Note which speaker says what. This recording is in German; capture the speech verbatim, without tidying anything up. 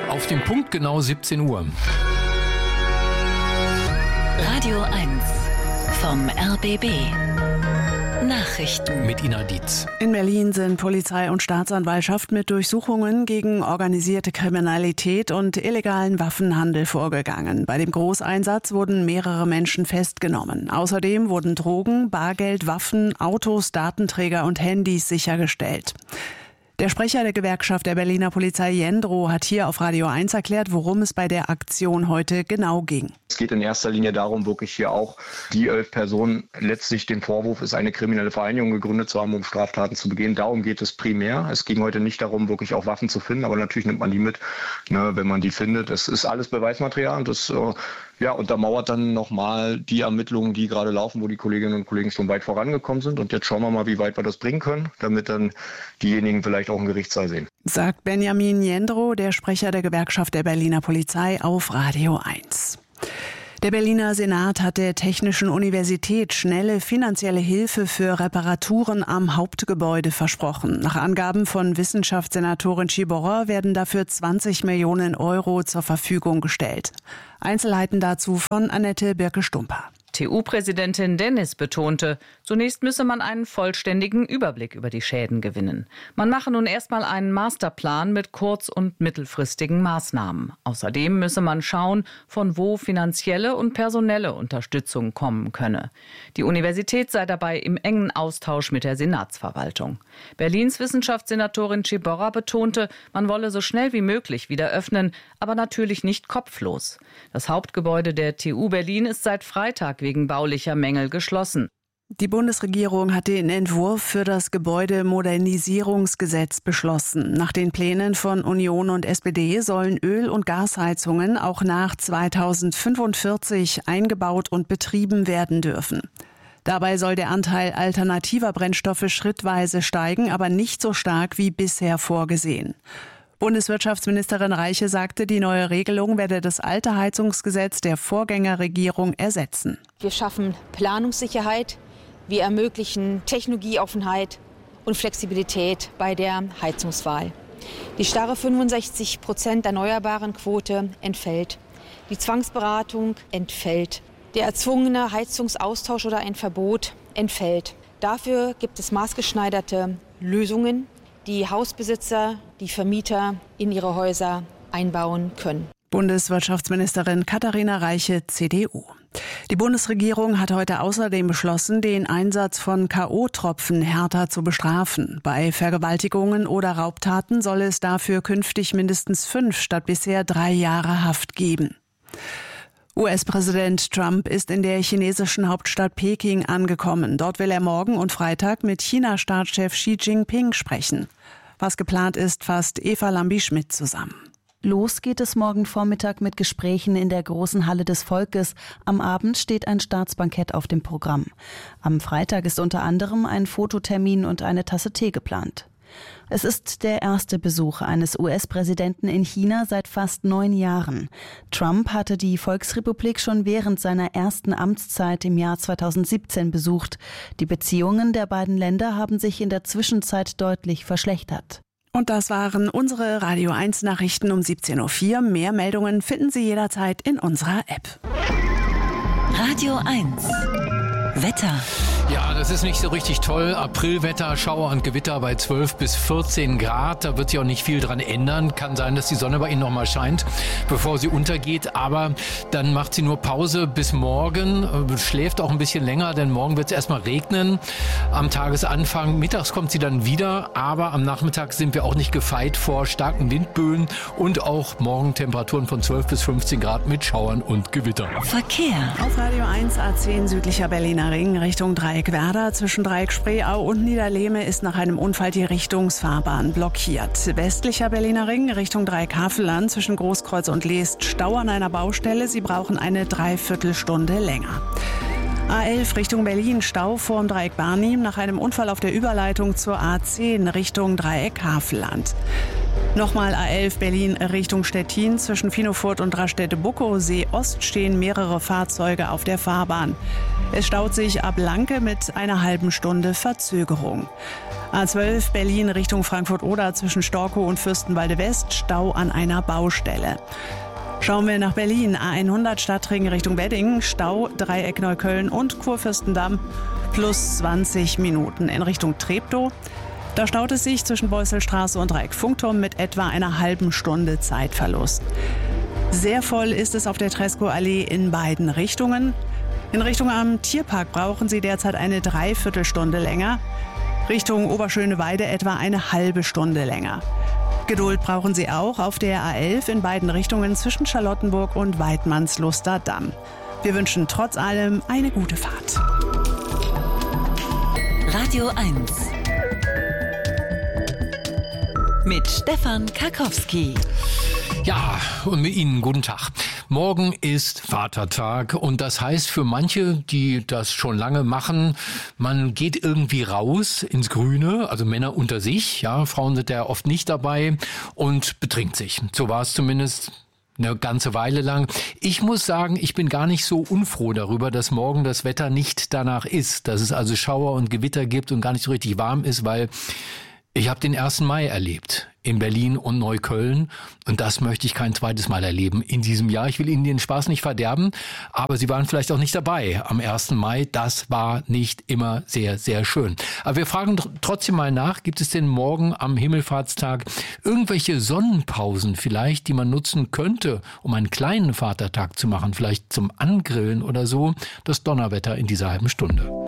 Speaker 1: Auf den Punkt genau siebzehn Uhr.
Speaker 2: Radio eins vom R B B. Nachrichten
Speaker 1: mit Ina Dietz.
Speaker 3: In Berlin sind Polizei und Staatsanwaltschaft mit Durchsuchungen gegen organisierte Kriminalität und illegalen Waffenhandel vorgegangen. Bei dem Großeinsatz wurden mehrere Menschen festgenommen. Außerdem wurden Drogen, Bargeld, Waffen, Autos, Datenträger und Handys sichergestellt. Der Sprecher der Gewerkschaft der Berliner Polizei Jendro hat hier auf Radio eins erklärt, worum es bei der Aktion heute genau ging.
Speaker 4: Es geht in erster Linie darum, wirklich hier auch die elf Personen, letztlich den Vorwurf ist, eine kriminelle Vereinigung gegründet zu haben, um Straftaten zu begehen. Darum geht es primär. Es ging heute nicht darum, wirklich auch Waffen zu finden, aber natürlich nimmt man die mit, ne, wenn man die findet. Es ist alles Beweismaterial und das äh, ja, untermauert dann nochmal die Ermittlungen, die gerade laufen, wo die Kolleginnen und Kollegen schon weit vorangekommen sind. Und jetzt schauen wir mal, wie weit wir das bringen können, damit dann diejenigen vielleicht auch im Gerichtssaal sehen.
Speaker 3: Sagt Benjamin Jendro, der Sprecher der Gewerkschaft der Berliner Polizei, auf Radio eins. Der Berliner Senat hat der Technischen Universität schnelle finanzielle Hilfe für Reparaturen am Hauptgebäude versprochen. Nach Angaben von Wissenschaftssenatorin Schiborra werden dafür zwanzig Millionen Euro zur Verfügung gestellt. Einzelheiten dazu von Annette Birke-Stumper.
Speaker 5: T U-Präsidentin Dennis betonte, zunächst müsse man einen vollständigen Überblick über die Schäden gewinnen. Man mache nun erstmal einen Masterplan mit kurz- und mittelfristigen Maßnahmen. Außerdem müsse man schauen, von wo finanzielle und personelle Unterstützung kommen könne. Die Universität sei dabei im engen Austausch mit der Senatsverwaltung. Berlins Wissenschaftssenatorin Schiborra betonte, man wolle so schnell wie möglich wieder öffnen, aber natürlich nicht kopflos. Das Hauptgebäude der T U Berlin ist seit Freitag wegen baulicher Mängel geschlossen.
Speaker 3: Die Bundesregierung hat den Entwurf für das Gebäudemodernisierungsgesetz beschlossen. Nach den Plänen von Union und S P D sollen Öl- und Gasheizungen auch nach zweitausendfünfundvierzig eingebaut und betrieben werden dürfen. Dabei soll der Anteil alternativer Brennstoffe schrittweise steigen, aber nicht so stark wie bisher vorgesehen. Bundeswirtschaftsministerin Reiche sagte, die neue Regelung werde das alte Heizungsgesetz der Vorgängerregierung ersetzen.
Speaker 6: Wir schaffen Planungssicherheit, wir ermöglichen Technologieoffenheit und Flexibilität bei der Heizungswahl. Die starre fünfundsechzig Prozent erneuerbaren Quote entfällt. Die Zwangsberatung entfällt. Der erzwungene Heizungsaustausch oder ein Verbot entfällt. Dafür gibt es maßgeschneiderte Lösungen, die Hausbesitzer, die Vermieter in ihre Häuser einbauen können.
Speaker 3: Bundeswirtschaftsministerin Katharina Reiche, C D U. Die Bundesregierung hat heute außerdem beschlossen, den Einsatz von K O-Tropfen härter zu bestrafen. Bei Vergewaltigungen oder Raubtaten soll es dafür künftig mindestens fünf statt bisher drei Jahre Haft geben. U S-Präsident Trump ist in der chinesischen Hauptstadt Peking angekommen. Dort will er morgen und Freitag mit China-Staatschef Xi Jinping sprechen. Was geplant ist, fasst Eva Lambi-Schmidt zusammen.
Speaker 7: Los geht es morgen Vormittag mit Gesprächen in der großen Halle des Volkes. Am Abend steht ein Staatsbankett auf dem Programm. Am Freitag ist unter anderem ein Fototermin und eine Tasse Tee geplant. Es ist der erste Besuch eines U S-Präsidenten in China seit fast neun Jahren. Trump hatte die Volksrepublik schon während seiner ersten Amtszeit im Jahr zweitausendsiebzehn besucht. Die Beziehungen der beiden Länder haben sich in der Zwischenzeit deutlich verschlechtert.
Speaker 3: Und das waren unsere Radio eins Nachrichten um siebzehn Uhr vier. Mehr Meldungen finden Sie jederzeit in unserer App.
Speaker 2: Radio eins. Wetter.
Speaker 1: Ja, das ist nicht so richtig toll. Aprilwetter, Schauer und Gewitter bei zwölf bis vierzehn Grad. Da wird sich auch nicht viel dran ändern. Kann sein, dass die Sonne bei Ihnen noch mal scheint, bevor sie untergeht. Aber dann macht sie nur Pause bis morgen. Schläft auch ein bisschen länger, denn morgen wird es erstmal regnen. Am Tagesanfang, mittags kommt sie dann wieder. Aber am Nachmittag sind wir auch nicht gefeit vor starken Windböen. Und auch morgen Temperaturen von zwölf bis fünfzehn Grad mit Schauern und Gewitter.
Speaker 2: Verkehr.
Speaker 3: Auf Radio eins A zehn südlicher Berliner Ring Richtung Dreieck-Werder. Zwischen Dreieck-Spreeau und Niederlehme ist nach einem Unfall die Richtungsfahrbahn blockiert. Westlicher Berliner Ring Richtung Dreieck-Havelland zwischen Großkreuz und Leest Stau an einer Baustelle. Sie brauchen eine Dreiviertelstunde länger. A elf Richtung Berlin, Stau vorm Dreieck Barnim nach einem Unfall auf der Überleitung zur A zehn Richtung Dreieck Havelland. Nochmal A elf Berlin Richtung Stettin. Zwischen Finofurt und Rastede-Buckow See Ost stehen mehrere Fahrzeuge auf der Fahrbahn. Es staut sich ab Lanke mit einer halben Stunde Verzögerung. A zwölf Berlin Richtung Frankfurt-Oder zwischen Storkow und Fürstenwalde West, Stau an einer Baustelle. Schauen wir nach Berlin. A hundert Stadtring Richtung Wedding, Stau Dreieck Neukölln und Kurfürstendamm, plus zwanzig Minuten in Richtung Treptow. Da staut es sich zwischen Beusselstraße und Dreieck Funkturm mit etwa einer halben Stunde Zeitverlust. Sehr voll ist es auf der Treskow-Allee in beiden Richtungen. In Richtung am Tierpark brauchen Sie derzeit eine Dreiviertelstunde länger. Richtung Oberschöneweide etwa eine halbe Stunde länger. Geduld brauchen Sie auch auf der A elf in beiden Richtungen zwischen Charlottenburg und Weidmannsluster Damm. Wir wünschen trotz allem eine gute Fahrt.
Speaker 2: Radio eins mit Stefan Karkowski.
Speaker 1: Ja, und mit Ihnen guten Tag. Morgen ist Vatertag und das heißt für manche, die das schon lange machen, man geht irgendwie raus ins Grüne, also Männer unter sich, ja, Frauen sind ja oft nicht dabei und betrinkt sich. So war es zumindest eine ganze Weile lang. Ich muss sagen, ich bin gar nicht so unfroh darüber, dass morgen das Wetter nicht danach ist, dass es also Schauer und Gewitter gibt und gar nicht so richtig warm ist, weil ich habe den ersten Mai erlebt in Berlin und Neukölln und das möchte ich kein zweites Mal erleben in diesem Jahr. Ich will Ihnen den Spaß nicht verderben, aber Sie waren vielleicht auch nicht dabei am ersten Mai. Das war nicht immer sehr, sehr schön. Aber wir fragen trotzdem mal nach, gibt es denn morgen am Himmelfahrtstag irgendwelche Sonnenpausen vielleicht, die man nutzen könnte, um einen kleinen Vatertag zu machen, vielleicht zum Angrillen oder so? Das Donnerwetter in dieser halben Stunde.